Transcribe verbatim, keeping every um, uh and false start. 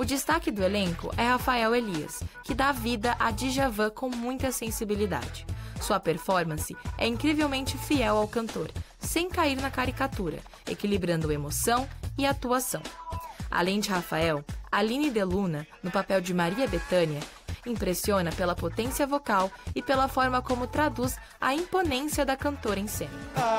O destaque do elenco é Rafael Elias, que dá vida a Djavan com muita sensibilidade. Sua performance é incrivelmente fiel ao cantor, sem cair na caricatura, equilibrando emoção e atuação. Além de Rafael, Aline De Luna, no papel de Maria Bethânia, impressiona pela potência vocal e pela forma como traduz a imponência da cantora em cena.